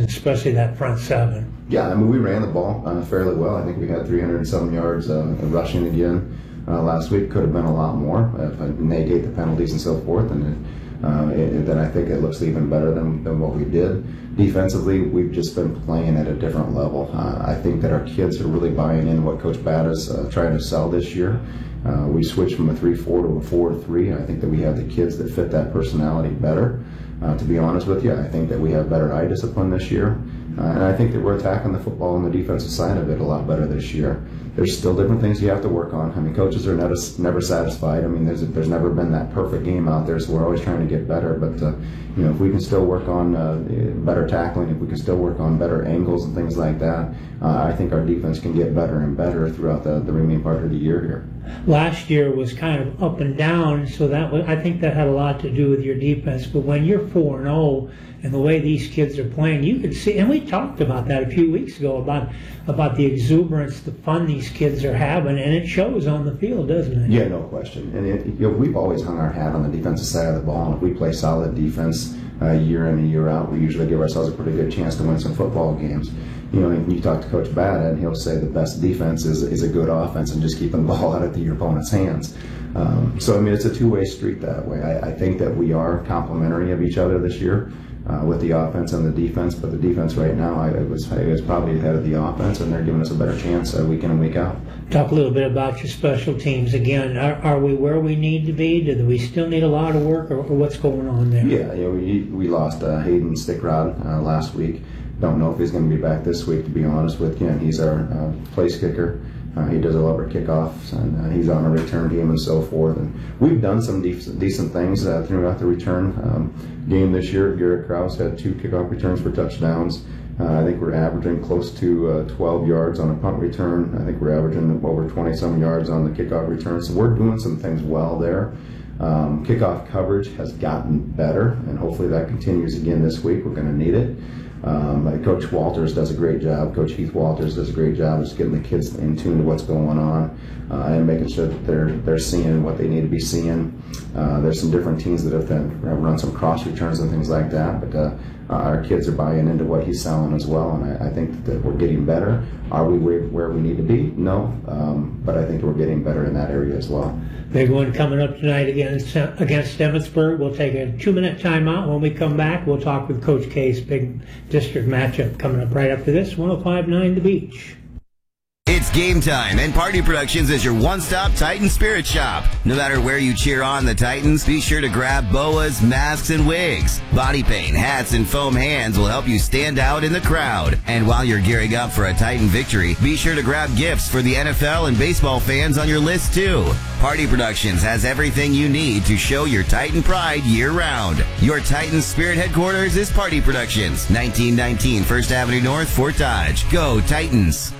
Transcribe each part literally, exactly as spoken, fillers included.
and especially that front seven. Yeah, I mean, we ran the ball uh, fairly well. I think we had three hundred and some yards uh, rushing again uh, last week. Could have been a lot more if I negate the penalties and so forth. And it, uh, it, then I think it looks even better than, than what we did. Defensively, we've just been playing at a different level. Uh, I think that our kids are really buying in what Coach Batt is uh, trying to sell this year. Uh, we switched from a three four to a four three. I think that we have the kids that fit that personality better. Uh, to be honest with you, I think that we have better eye discipline this year. Uh, and I think that we're attacking the football on the defensive side of it a lot better this year. There's still different things you have to work on. I mean, coaches are never, never satisfied. I mean, there's there's never been that perfect game out there, so we're always trying to get better. But, uh, you know, if we can still work on uh, better tackling, if we can still work on better angles and things like that, uh, I think our defense can get better and better throughout the, the remaining part of the year here. Last year was kind of up and down, so that was, I think that had a lot to do with your defense. But when you're four and oh, and the way these kids are playing, you could see, and we talked about that a few weeks ago, about about the exuberance, the fun these kids are having, and it shows on the field, doesn't it? Yeah, no question. And it, you know, we've always hung our hat on the defensive side of the ball, and if we play solid defense uh, year in and year out, we usually give ourselves a pretty good chance to win some football games. You know, and you talk to Coach Batt, and he'll say the best defense is, is a good offense and just keeping the ball out of your opponent's hands. Um, so, I mean, it's a two-way street that way. I, I think that we are complementary of each other this year uh, with the offense and the defense, but the defense right now, I, it was, it was probably ahead of the offense, and they're giving us a better chance uh, week in and week out. Talk a little bit about your special teams again. Are, are we where we need to be? Do we still need a lot of work, or, or what's going on there? Yeah, yeah we, we lost uh, Hayden Stickrod uh, last week. Don't know if he's going to be back this week, to be honest with you. And he's our uh, place kicker. Uh, he does a lot of our kickoffs, and uh, he's on a return game and so forth. And we've done some decent, decent things uh, throughout the return um, game this year. Garrett Krause had two kickoff returns for touchdowns. Uh, I think we're averaging close to uh, twelve yards on a punt return. I think we're averaging over twenty-some yards on the kickoff return. So we're doing some things well there. Um, kickoff coverage has gotten better, and hopefully that continues again this week. We're going to need it. Um, Coach Walters does a great job. Coach Heath Walters does a great job of just getting the kids in tune to what's going on uh, and making sure that they're they're seeing what they need to be seeing. Uh, there's some different teams that have, have run some cross returns and things like that, but uh, uh, our kids are buying into what he's selling as well, and I, I think that we're getting better. Are we where, where we need to be? No, um, but I think we're getting better in that area as well. Big one coming up tonight against against Emmetsburg. We'll take a two-minute timeout. When we come back, we'll talk with Coach K's big district matchup coming up right after this. one oh five point nine The Beach. It's game time, and Party Productions is your one-stop Titan Spirit shop. No matter where you cheer on the Titans, be sure to grab boas, masks, and wigs. Body paint, hats, and foam hands will help you stand out in the crowd. And while you're gearing up for a Titan victory, be sure to grab gifts for the N F L and baseball fans on your list, too. Party Productions has everything you need to show your Titan pride year-round. Your Titan Spirit headquarters is Party Productions, nineteen nineteen First Avenue North, Fort Dodge. Go Titans!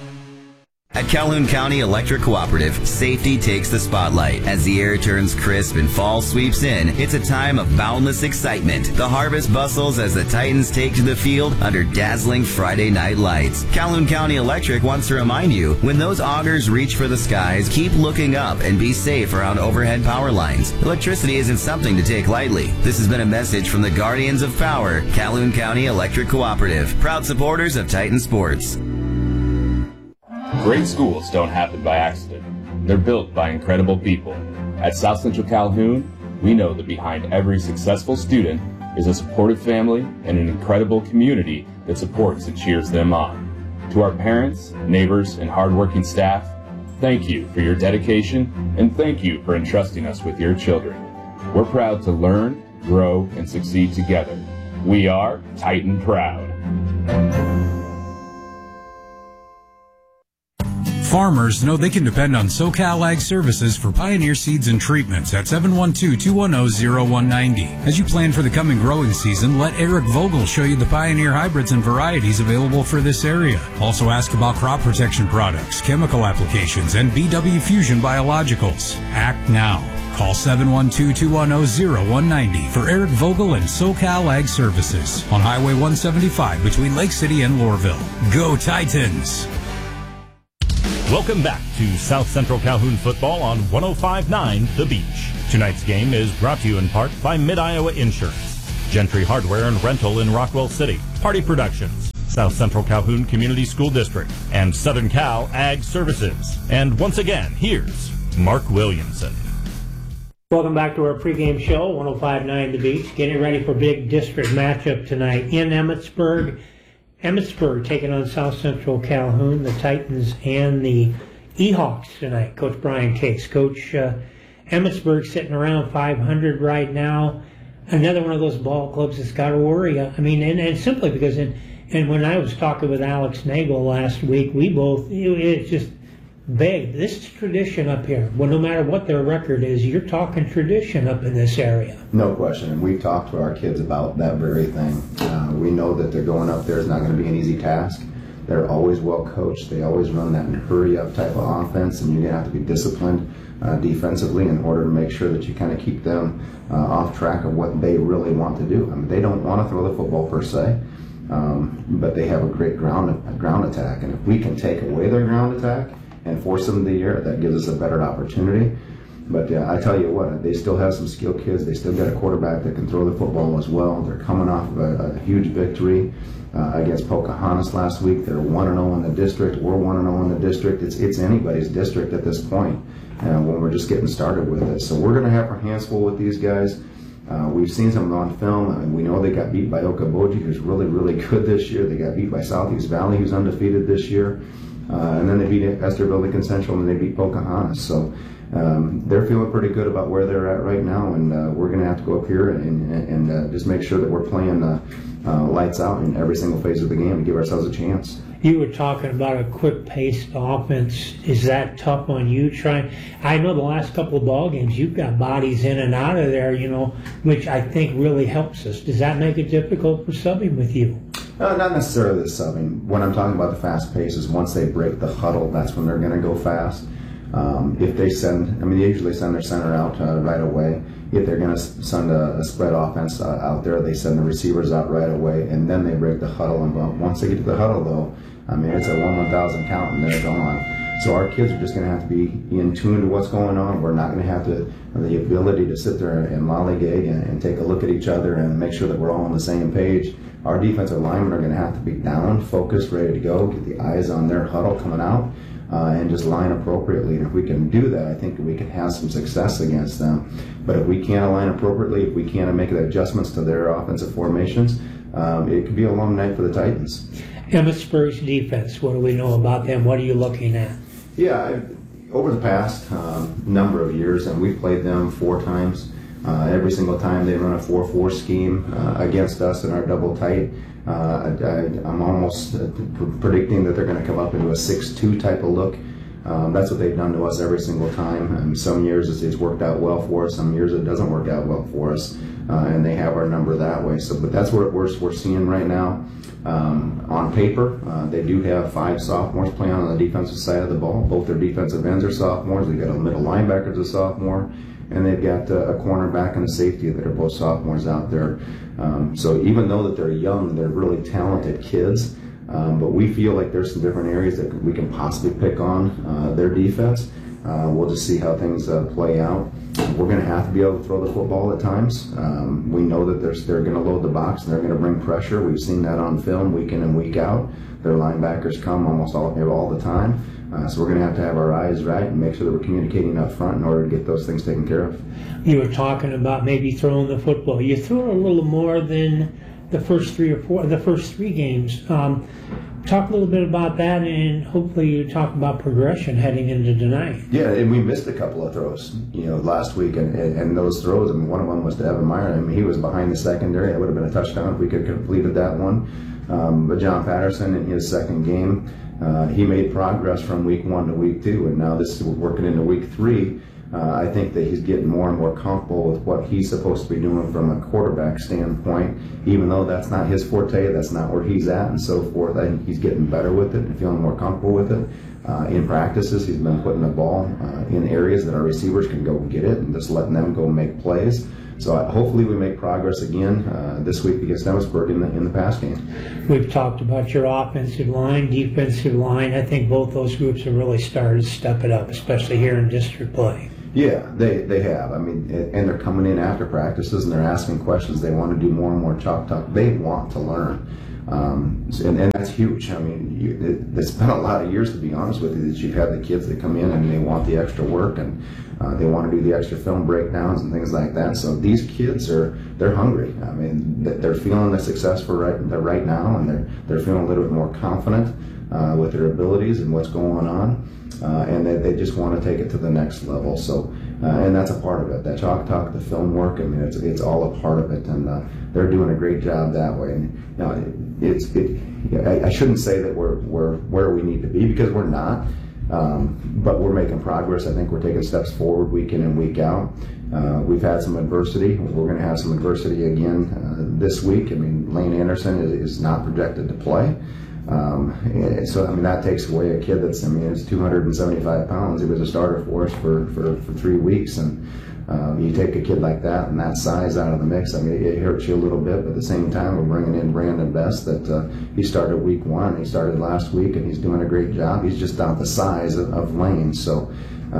At Calhoun County Electric Cooperative, safety takes the spotlight. As the air turns crisp and fall sweeps in, it's a time of boundless excitement. The harvest bustles as the Titans take to the field under dazzling Friday night lights. Calhoun County Electric wants to remind you, when those augers reach for the skies, keep looking up and be safe around overhead power lines. Electricity isn't something to take lightly. This has been a message from the Guardians of Power, Calhoun County Electric Cooperative, proud supporters of Titan Sports. Great schools don't happen by accident. They're built by incredible people. At South Central Calhoun, we know that behind every successful student is a supportive family and an incredible community that supports and cheers them on. To our parents, neighbors, and hardworking staff, thank you for your dedication, and thank you for entrusting us with your children. We're proud to learn, grow, and succeed together. We are Titan Proud. Farmers know they can depend on SoCal Ag Services for Pioneer Seeds and Treatments at seven one two, two one zero, zero one nine zero. As you plan for the coming growing season, let Eric Vogel show you the Pioneer hybrids and varieties available for this area. Also ask about crop protection products, chemical applications, and B W Fusion Biologicals. Act now. Call seven one two, two one zero, zero one nine zero for Eric Vogel and SoCal Ag Services on Highway one seventy-five between Lake City and Lorville. Go Titans! Welcome back to South Central Calhoun football on one oh five point nine The Beach. Tonight's game is brought to you in part by Mid-Iowa Insurance, Gentry Hardware and Rental in Rockwell City, Party Productions, South Central Calhoun Community School District, and Southern Cal Ag Services. And once again, here's Mark Williamson. Welcome back to our pregame show, one oh five point nine The Beach. Getting ready for big district matchup tonight in Emmitsburg. Emmitsburg taking on South Central Calhoun, the Titans, and the E-Hawks tonight. Coach Brian Case. Coach, uh, Emmitsburg sitting around five hundred right now. Another one of those ball clubs that's got to worry. I mean, and, and simply because, in, and when I was talking with Alex Nagel last week, we both, it, it's just big. This is tradition up here. Well, no matter what their record is, you're talking tradition up in this area. No question. And we've talked to our kids about that very thing. Uh, we know that they're going up there is not going to be an easy task. They're always well coached. They always run that hurry-up type of offense, and you're going to have to be disciplined uh, defensively in order to make sure that you kind of keep them uh, off track of what they really want to do. I mean, they don't want to throw the football per se, um, but they have a great ground a ground attack. And if we can take away their ground attack and force them in the air, that gives us a better opportunity. But uh, I tell you what, they still have some skilled kids. They still got a quarterback that can throw the football as well. They're coming off of a, a huge victory uh, against Pocahontas last week. They're one and oh in the district. We're one and oh in the district. It's it's anybody's district at this point uh, when we're just getting started with it. So we're going to have our hands full with these guys. Uh, we've seen some on film, and we know they got beat by Okoboji, who's really, really good this year. They got beat by Southeast Valley, who's undefeated this year. Uh, and then they beat Estherville Lincoln Central, and they beat Pocahontas. So um, they're feeling pretty good about where they're at right now, and uh, we're going to have to go up here and, and uh, just make sure that we're playing uh, uh, lights out in every single phase of the game to give ourselves a chance. You were talking about a quick-paced offense. Is that tough on you? Trying, I know the last couple of ball games you've got bodies in and out of there, you know, which I think really helps us. Does that make it difficult for subbing with you? Uh, not necessarily the subbing. When I'm talking about the fast pace is once they break the huddle, that's when they're going to go fast. Um, if they send, I mean, they usually send their center out uh, right away. If they're going to send a, a spread offense uh, out there, they send the receivers out right away, and then they break the huddle. And once they get to the huddle, though, I mean, it's a one one thousand count, and they're gone. So our kids are just going to have to be in tune to what's going on. We're not going to have to the ability to sit there and lollygag and, and take a look at each other and make sure that we're all on the same page. Our defensive linemen are going to have to be down, focused, ready to go, get the eyes on their huddle coming out, uh, and just line appropriately. And if we can do that, I think we can have some success against them. But if we can't align appropriately, if we can't make the adjustments to their offensive formations, um, it could be a long night for the Titans. Emmitsburg's defense, what do we know about them? What are you looking at? Yeah, I, over the past um, number of years, and we've played them four times. Uh, every single time they run a four four scheme uh, against us in our double tight. Uh, I, I'm almost uh, predicting that they're going to come up into a six two type of look. Um, that's what they've done to us every single time. And some years it's, it's worked out well for us. Some years it doesn't work out well for us, uh, and they have our number that way. So, but that's what we're we're seeing right now. Um, on paper, uh, they do have five sophomores playing on the defensive side of the ball. Both their defensive ends are sophomores. They've got a middle linebacker as a sophomore, and they've got uh, a cornerback and a safety that are both sophomores out there. Um, so even though that they're young, they're really talented kids. Um, but we feel like there's some different areas that we can possibly pick on uh, their defense. Uh, we'll just see how things uh, play out. We're going to have to be able to throw the football at times. Um, we know that they're, they're going to load the box and they're going to bring pressure. We've seen that on film week in and week out. Their linebackers come almost all, all the time. Uh, so we're going to have to have our eyes right and make sure that we're communicating up front in order to get those things taken care of. You were talking about maybe throwing the football. You threw it a little more than the first three or four, the first three games. Um, talk a little bit about that, and hopefully you talk about progression heading into tonight. Yeah, and we missed a couple of throws, you know, last week, and, and, and those throws, I mean, one of them was to Evan Meyer. I mean, he was behind the secondary. It would have been a touchdown if we could have completed that one. Um, but John Patterson in his second game, uh, he made progress from week one to week two, and now this is working into week three. Uh, I think that he's getting more and more comfortable with what he's supposed to be doing from a quarterback standpoint, even though that's not his forte, that's not where he's at, and so forth. I think he's getting better with it and feeling more comfortable with it. Uh, in practices, he's been putting the ball uh, in areas that our receivers can go get it and just letting them go make plays. So uh, hopefully we make progress again uh, this week against Emmitsburg in the, in the pass game. We've talked about your offensive line, defensive line. I think both those groups have really started to step it up, especially here in district play. Yeah, they, they have. I mean, and they're coming in after practices and they're asking questions. They want to do more and more chalk talk. They want to learn. Um, and, and that's huge. I mean, you, it, it's been a lot of years, to be honest with you, that you've had the kids that come in and they want the extra work and uh, they want to do the extra film breakdowns and things like that. So these kids are, they're hungry. I mean, they're feeling the success for right, right now, and they're, they're feeling a little bit more confident uh, with their abilities and what's going on. Uh, and they, they just want to take it to the next level. So, uh, and that's a part of it. That chalk talk, the film work, I mean, it's it's all a part of it, and uh, they're doing a great job that way. And you know, it, it's it. I, I shouldn't say that we're we're where we need to be, because we're not, um, but we're making progress. I think we're taking steps forward week in and week out. Uh, we've had some adversity. We're going to have some adversity again uh, this week. I mean, Lane Anderson is, is not projected to play. Um, so I mean, that takes away a kid that's, I mean, it's two hundred seventy-five pounds. He was a starter for us for, for, for three weeks, and um, you take a kid like that and that size out of the mix, I mean, it hurts you a little bit, but at the same time, we're bringing in Brandon Best that uh, he started week one, he started last week, and he's doing a great job. He's just not the size of, of Lane, so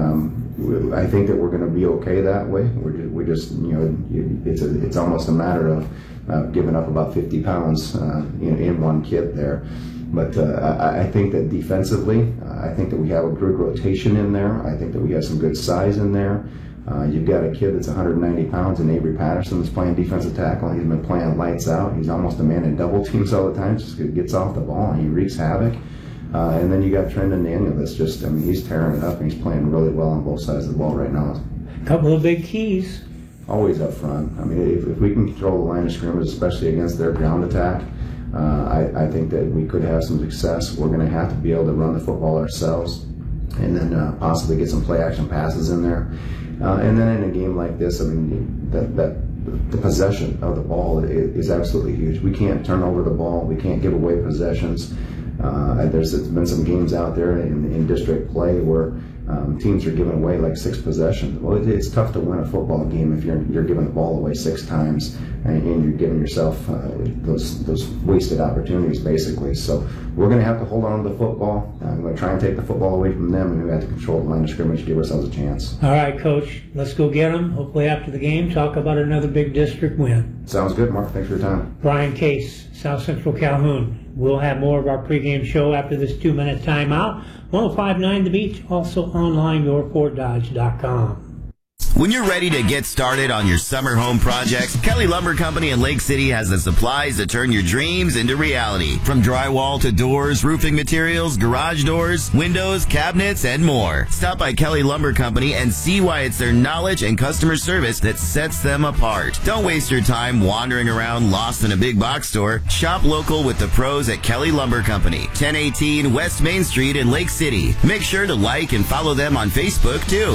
um, I think that we're going to be okay that way. We're just, we just you know, it's a, it's almost a matter of uh, giving up about fifty pounds uh, in, in one kid there. But uh, I, I think that defensively, uh, I think that we have a good rotation in there. I think that we have some good size in there. Uh, you've got a kid that's one hundred ninety pounds, and Avery Patterson that's playing defensive tackle. He's been playing lights out. He's almost a man in double teams all the time. Just gets off the ball and he wreaks havoc. Uh, and then you got Trendon Daniel that's just, I mean, he's tearing it up, and he's playing really well on both sides of the ball right now. A couple of big keys. Always up front. I mean, if, if we can control the line of scrimmage, especially against their ground attack, Uh, I, I think that we could have some success. We're going to have to be able to run the football ourselves, and then uh, possibly get some play action passes in there. Uh, and then in a game like this, I mean, that, that the possession of the ball is, is absolutely huge. We can't turn over the ball. We can't give away possessions. Uh, there's been some games out there in, in district play where um, teams are giving away like six possessions. Well, it, it's tough to win a football game if you're you're giving the ball away six times and, and you're giving yourself uh, those those wasted opportunities, basically. So we're going to have to hold on to the football. Uh, I'm going to try and take the football away from them, and we have to control the line of scrimmage to give ourselves a chance. All right, Coach, let's go get them. Hopefully after the game, talk about another big district win. Sounds good, Mark. Thanks for your time. Brian Case, South Central Calhoun. We'll have more of our pregame show after this two-minute timeout. one oh five point nine The Beach, also online, your fort dodge dot com. When you're ready to get started on your summer home projects, Kelly Lumber Company in Lake City has the supplies to turn your dreams into reality. From drywall to doors, roofing materials, garage doors, windows, cabinets, and more. Stop by Kelly Lumber Company and see why it's their knowledge and customer service that sets them apart. Don't waste your time wandering around lost in a big box store. Shop local with the pros at Kelly Lumber Company, ten eighteen West Main Street in Lake City. Make sure to like and follow them on Facebook, too.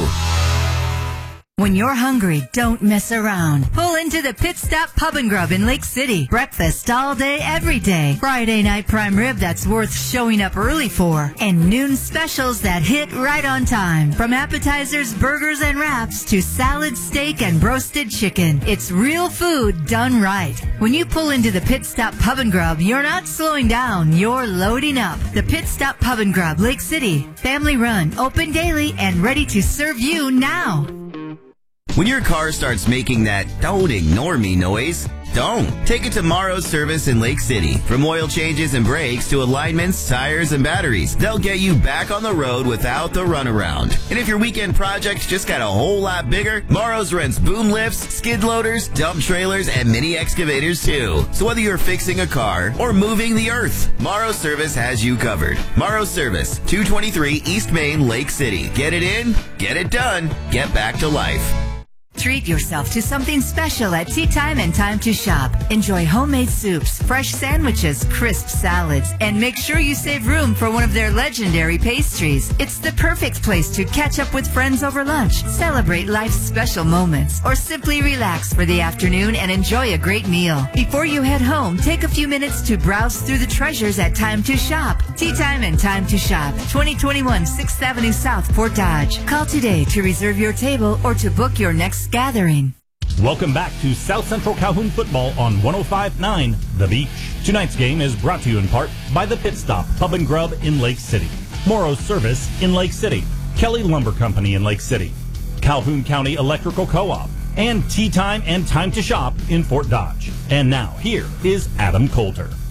When you're hungry, don't mess around. Pull into the Pit Stop Pub and Grub in Lake City. Breakfast all day, every day. Friday night prime rib that's worth showing up early for. And noon specials that hit right on time. From appetizers, burgers, and wraps to salad, steak, and roasted chicken. It's real food done right. When you pull into the Pit Stop Pub and Grub, you're not slowing down, you're loading up. The Pit Stop Pub and Grub, Lake City. Family run, open daily, and ready to serve you now. When your car starts making that "don't ignore me" noise, don't. Take it to Morrow's Service in Lake City. From oil changes and brakes to alignments, tires, and batteries, they'll get you back on the road without the runaround. And if your weekend project just got a whole lot bigger, Morrow's rents boom lifts, skid loaders, dump trailers, and mini excavators too. So whether you're fixing a car or moving the earth, Morrow's Service has you covered. Morrow's Service, two twenty-three East Main, Lake City. Get it in, get it done, get back to life. Treat yourself to something special at Tea Time and Time to Shop. Enjoy homemade soups, fresh sandwiches, crisp salads, and make sure you save room for one of their legendary pastries. It's the perfect place to catch up with friends over lunch, celebrate life's special moments, or simply relax for the afternoon and enjoy a great meal. Before you head home, take a few minutes to browse through the treasures at Time to Shop. Tea Time and Time to Shop, twenty twenty-one sixth Avenue South, Fort Dodge. Call today to reserve your table or to book your next gathering. Welcome back to South Central Calhoun football on one oh five point nine The Beach. Tonight's game is brought to you in part by the Pit Stop Pub and Grub in Lake City, Morrow's Service in Lake City, Kelly Lumber Company in Lake City, Calhoun County Electrical Co-op, and Tea Time and Time to Shop in Fort Dodge. And now, here is Adam Coulter.